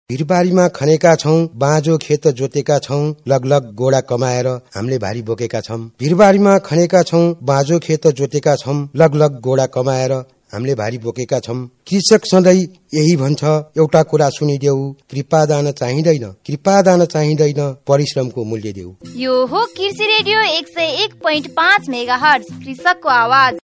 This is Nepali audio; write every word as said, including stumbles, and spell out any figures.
भिरबारीमा खनेका छौं, बाँझो खेत जोतेका छौं, लगलग गोडा कमाएर हामीले भारी बोकेका छौं। भिरबारीमा खनेका छौं, बाँझो खेत जोतेका छौं, लगलग गोडा कमाएर हामीले भारी बोकेका छौं। कृषक सधैँ यही भन्छ, एउटा कुरा सुनिदेऊ, कृपादान चाहिँदैन, कृपादान चाहिँदैन, परिश्रमको मूल्य देऊ। यो हो कृषि रेडियो एक सय एक पोइन्ट पाँच मेगा हर्ज, कृषकको आवाज।